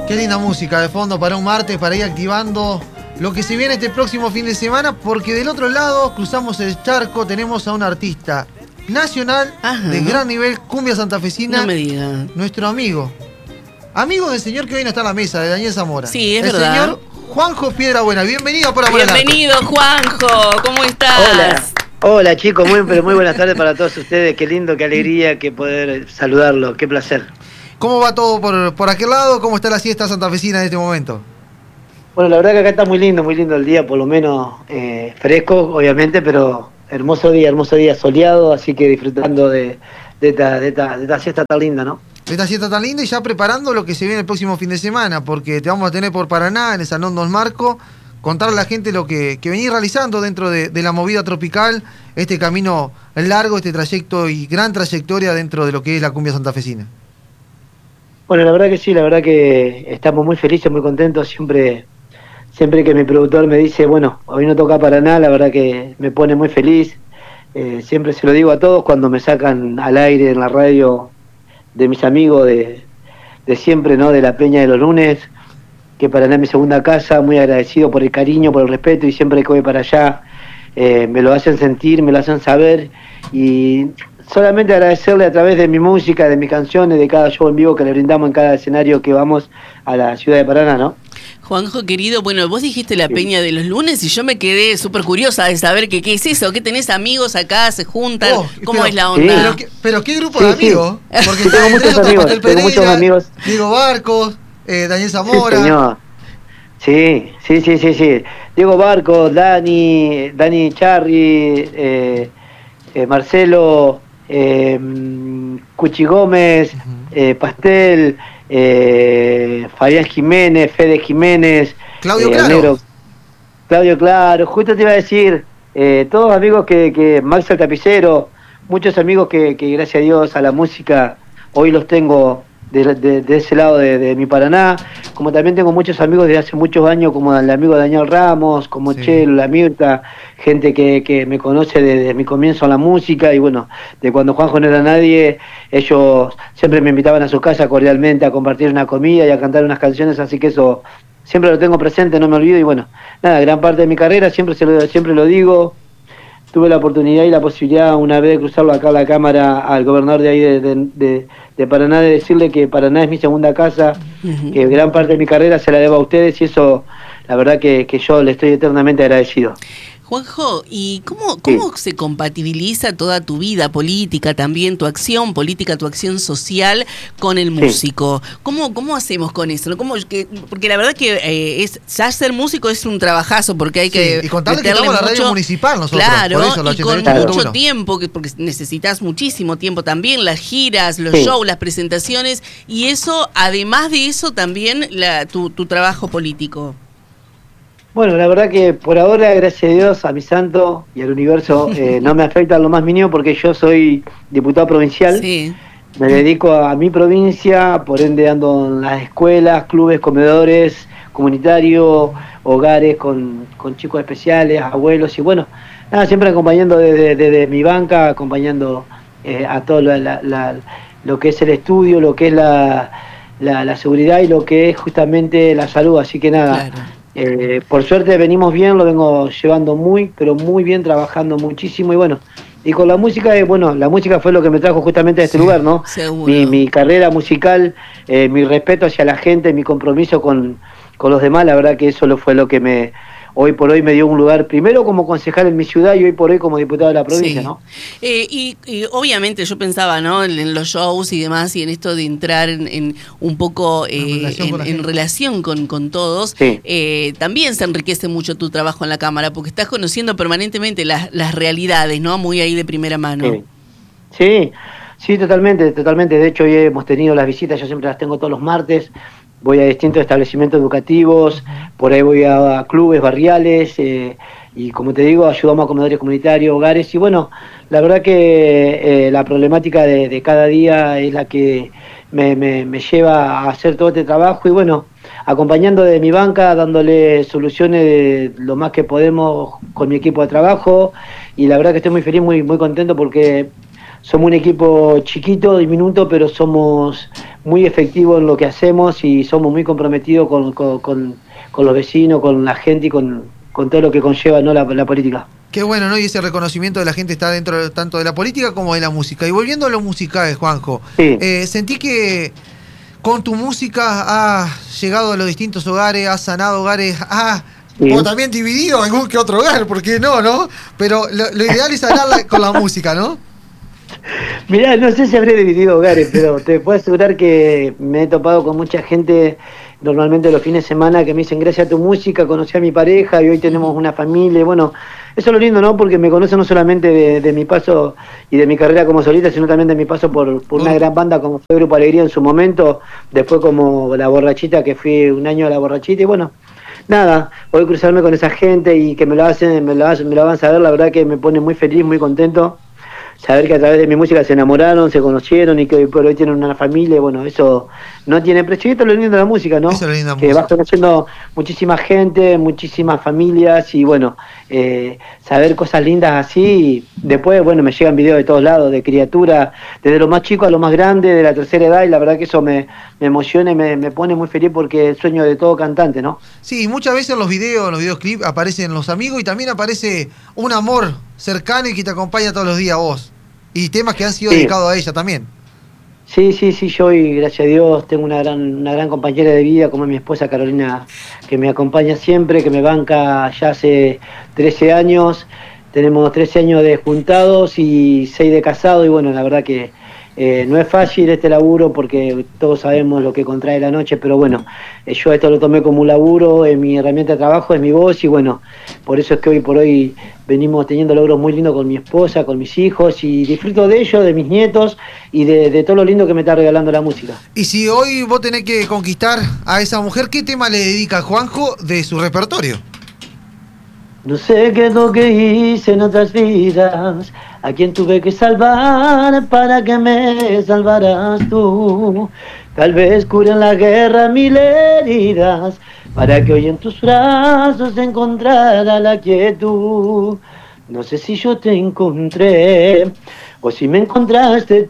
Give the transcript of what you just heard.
Qué linda música de fondo para un martes, para ir activando lo que se viene este próximo fin de semana, porque del otro lado cruzamos el charco, tenemos a un artista nacional de gran nivel, cumbia santafesina. No me diga. Nuestro amigo del señor que hoy no está en la mesa, de Daniel Zamora. Sí, es el verdad. Señor Juanjo Piedrabuena. Bienvenido por Amor al Arte. Bienvenido, Juanjo. ¿Cómo estás? Hola chicos, muy buenas tardes para todos ustedes. Qué lindo, qué alegría que poder saludarlo, qué placer. ¿Cómo va todo por aquel lado? ¿Cómo está la siesta santafesina en este momento? Bueno, la verdad que acá está muy lindo el día, por lo menos fresco, obviamente, pero hermoso día soleado, así que disfrutando de esta siesta tan linda, ¿no? Esta siesta tan linda y ya preparando lo que se viene el próximo fin de semana, porque te vamos a tener por Paraná, en el Salón Don Marco, contar a la gente lo que venís realizando dentro de la movida tropical, este camino largo, este trayecto y gran trayectoria dentro de lo que es la cumbia santafesina. Bueno, la verdad que sí, la verdad que estamos muy felices, muy contentos. Siempre que mi productor me dice, bueno, hoy no toca Paraná, la verdad que me pone muy feliz. Siempre se lo digo a todos cuando me sacan al aire en la radio de mis amigos de siempre, ¿no? De la Peña de los Lunes, que Paraná es mi segunda casa, muy agradecido por el cariño, por el respeto, y siempre que voy para allá me lo hacen sentir, me lo hacen saber, y solamente agradecerle a través de mi música, de mis canciones, de cada show en vivo que le brindamos en cada escenario que vamos a la ciudad de Paraná, ¿no? Juanjo, querido, bueno, vos dijiste la Peña de los Lunes y yo me quedé súper curiosa de saber qué es eso, ¿qué tenés amigos acá, se juntan? ¿Cómo es la onda? Sí. Pero ¿qué grupo de amigos? Sí. Porque sí, tengo muchos amigos. Diego Barcos, Daniel Zamora. Sí, señor. Sí. Diego Barcos, Dani Charri, Marcelo, Cuchi Gómez, Pastel, Fabián Jiménez, Fede Jiménez, Claudio Claro. Claudio Claro, justo te iba a decir, todos amigos que Max el Tapicero, muchos amigos que gracias a Dios a la música hoy los tengo de ese lado de mi Paraná, como también tengo muchos amigos de hace muchos años, como el amigo Daniel Ramos, como sí. Chelo, la Mirta, gente que me conoce desde mi comienzo en la música, y bueno, de cuando Juanjo no era nadie, ellos siempre me invitaban a su casa cordialmente a compartir una comida y a cantar unas canciones, así que eso siempre lo tengo presente, no me olvido, y bueno, nada, gran parte de mi carrera, siempre lo digo. Tuve la oportunidad y la posibilidad una vez de cruzarlo acá a la cámara al gobernador de ahí de Paraná, de decirle que Paraná es mi segunda casa, que gran parte de mi carrera se la debo a ustedes, y eso la verdad que yo le estoy eternamente agradecido. Juanjo, ¿y cómo se compatibiliza toda tu vida política, también tu acción política, tu acción social con el músico? ¿Cómo hacemos con eso? Porque la verdad que ya ser músico es un trabajazo, porque hay que... Y contarle que estamos en la radio municipal nosotros. Claro, por eso, y con mucho tiempo, porque necesitas muchísimo tiempo también, las giras, los shows, las presentaciones, y eso, además de eso, también tu trabajo político. Bueno, la verdad que por ahora, gracias a Dios, a mi santo y al universo, no me afecta lo más mínimo porque yo soy diputado provincial. Sí. Me dedico a mi provincia, por ende ando en las escuelas, clubes, comedores, comunitarios, hogares con chicos especiales, abuelos, y bueno, nada, siempre acompañando desde mi banca, acompañando a todo lo que es el estudio, lo que es la seguridad y lo que es justamente la salud, así que nada. Claro. Por suerte venimos bien, lo vengo llevando pero muy bien, trabajando muchísimo, y bueno, y con la música, la música fue lo que me trajo justamente a este lugar, ¿no? Mi carrera musical, mi respeto hacia la gente, mi compromiso con los demás, la verdad que eso fue lo que hoy por hoy me dio un lugar, primero como concejal en mi ciudad y hoy por hoy como diputado de la provincia, ¿no? Y obviamente yo pensaba, ¿no? En los shows y demás, y en esto de entrar en un poco en relación con todos, también se enriquece mucho tu trabajo en la Cámara, porque estás conociendo permanentemente las realidades, ¿no? Muy ahí de primera mano. Sí, totalmente. De hecho, hoy hemos tenido las visitas, yo siempre las tengo todos los martes. Voy a distintos establecimientos educativos, por ahí voy a clubes barriales, y como te digo, ayudamos a comedores comunitarios, hogares, y bueno, la verdad que la problemática de cada día es la que me lleva a hacer todo este trabajo, y bueno, acompañando de mi banca, dándole soluciones lo más que podemos con mi equipo de trabajo, y la verdad que estoy muy feliz, muy contento, porque somos un equipo chiquito, diminuto, pero somos muy efectivos en lo que hacemos y somos muy comprometidos con los vecinos, con la gente y con todo lo que conlleva, ¿no?, la política. Qué bueno, ¿no? Y ese reconocimiento de la gente está dentro tanto de la política como de la música. Y volviendo a lo musical, Juanjo, sí. Sentí que con tu música has llegado a los distintos hogares, has sanado hogares, sí, o también dividido algún que otro hogar, ¿por qué no, no? Pero lo ideal es sanar con la música, ¿no? Mirá, no sé si habré dividido hogares, pero te puedo asegurar que me he topado con mucha gente, normalmente los fines de semana, que me dicen, gracias a tu música conocí a mi pareja y hoy tenemos una familia. Bueno, eso es lo lindo, ¿no? Porque me conocen no solamente de mi paso y de mi carrera como solista, sino también de mi paso por una gran banda como fue Grupo Alegría en su momento, después como La Borrachita, que fui un año a La Borrachita, y bueno, nada, hoy cruzarme con esa gente y que me lo van a saber, la verdad que me pone muy feliz, muy contento. Saber que a través de mi música se enamoraron, se conocieron y que hoy por hoy tienen una familia, bueno, eso no tiene precio. Y esto es lo lindo de la música, ¿no? Eso es lo lindo de la que música. vas conociendo muchísima gente, muchísimas familias y bueno, saber cosas lindas así. Y después, bueno, me llegan videos de todos lados, de criaturas, desde lo más chico a lo más grande, de la tercera edad, y la verdad que eso me emociona y me pone muy feliz porque es sueño de todo cantante, ¿no? Sí, muchas veces en los videoclips aparecen los amigos y también aparece un amor cercano y que te acompaña todos los días a vos. Y temas que han sido dedicados a ella también. Sí, yo hoy, gracias a Dios, tengo una gran compañera de vida como es mi esposa Carolina, que me acompaña siempre, que me banca ya hace 13 años. Tenemos 13 años de juntados y 6 de casados y bueno, la verdad que no es fácil este laburo porque todos sabemos lo que contrae la noche, pero bueno, yo esto lo tomé como un laburo, mi herramienta de trabajo es mi voz y bueno, por eso es que hoy por hoy venimos teniendo logros muy lindos con mi esposa, con mis hijos y disfruto de ellos, de mis nietos y de todo lo lindo que me está regalando la música. Y si hoy vos tenés que conquistar a esa mujer, ¿qué tema le dedica Juanjo de su repertorio? No sé qué es lo que hice en otras vidas, a quien tuve que salvar para que me salvaras tú. Tal vez cure en la guerra mil heridas, para que hoy en tus brazos encontrara la quietud. No sé si yo te encontré, o si me encontraste